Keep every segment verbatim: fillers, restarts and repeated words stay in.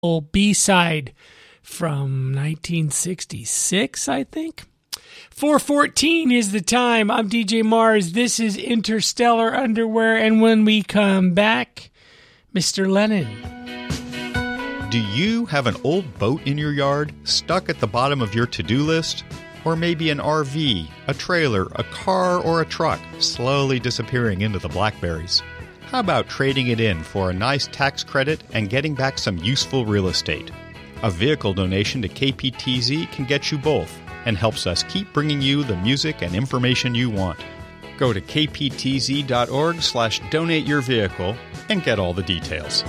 B-side from nineteen sixty-six, I think. four fourteen is the time. I'm D J Mars. This is Interstellar Underwear. And when we come back, Mister Lennon. Do you have an old boat in your yard stuck at the bottom of your to-do list? Or maybe an R V, a trailer, a car, or a truck slowly disappearing into the blackberries? How about trading it in for a nice tax credit and getting back some useful real estate? A vehicle donation to K P T Z can get you both and helps us keep bringing you the music and information you want. Go to kptz.org slash donate your vehicle and get all the details.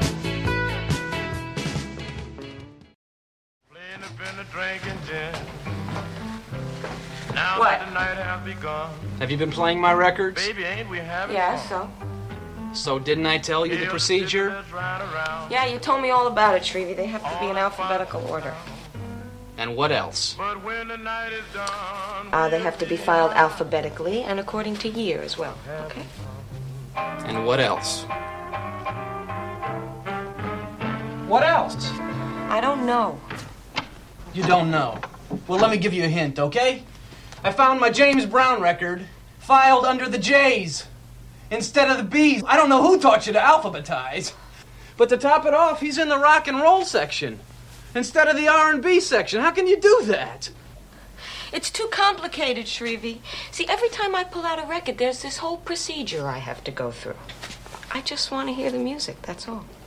What? Have you been playing my records? Yeah, so? So didn't I tell you the procedure? Yeah, you told me all about it, Shrevey. They have to be in alphabetical order. And what else? Uh, they have to be filed alphabetically and according to year as well, okay? And what else? What else? I don't know. You don't know. Well, let me give you a hint, okay? I found my James Brown record filed under the J's instead of the B's. I don't know who taught you to alphabetize. But to top it off, he's in the rock and roll section instead of the R and B section. How can you do that? It's too complicated, Shrevey. See, every time I pull out a record, there's this whole procedure I have to go through. I just want to hear the music, that's all.